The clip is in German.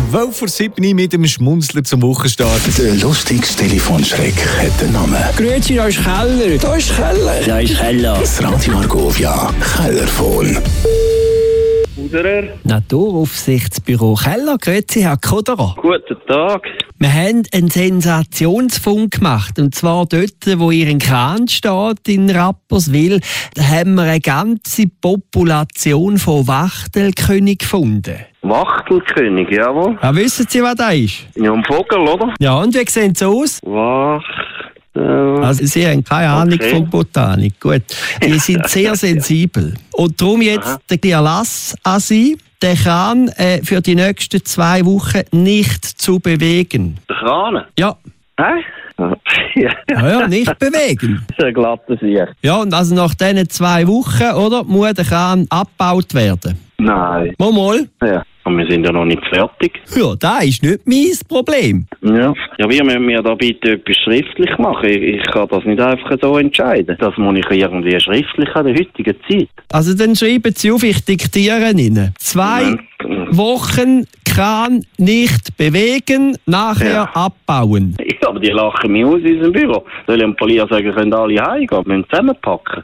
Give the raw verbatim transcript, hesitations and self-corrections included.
zwölf vor sieben mit dem Schmunzler zum Wochenstart. Der lustigste Telefonschreck hat den Namen. Grüezi, da ist Keller. Da ist Keller. Da ist Keller. Das Radio Argovia Kellerphone. Kuderer. Naturaufsichtsbüro Keller. Grüezi, Herr Kuderer. Guten Tag. Wir haben einen Sensationsfund gemacht. Und zwar dort, wo Ihr Kran steht, in Rapperswil, da haben wir eine ganze Population von Wachtelkönig gefunden. Wachtelkönig, jawohl. Ja, wissen Sie, was das ist? Ja, ein Vogel, oder? Ja, und wie sehen sie aus? Wachtel. Also Sie haben keine Ahnung Okay. von Botanik. Gut, die sind sehr sensibel. Und darum jetzt Aha. der Erlass an Sie, der Kran äh, für die nächsten zwei Wochen nicht zu bewegen. Der Krane. Ja, Hä? Ja, ja, ja nicht bewegen. das ist ein glatter Sieg. Ja, und also nach diesen zwei Wochen, oder, muss der Kran abgebaut werden. Nein. Mal, mal. Ja. Und wir sind ja noch nicht fertig. Ja, das ist nicht mein Problem. Ja. Ja, wir müssen mir da bitte etwas schriftlich machen. Ich, ich kann das nicht einfach so entscheiden. Das muss ich irgendwie schriftlich an der heutigen Zeit. Also dann schreiben Sie auf, ich diktiere Ihnen. Zwei Moment. Wochen Kran nicht bewegen, nachher Ja. abbauen. Ja, aber die lachen mich aus in unserem Büro. Soll ich dem Polier sagen, können alle heimgehen? Wir müssen zusammenpacken.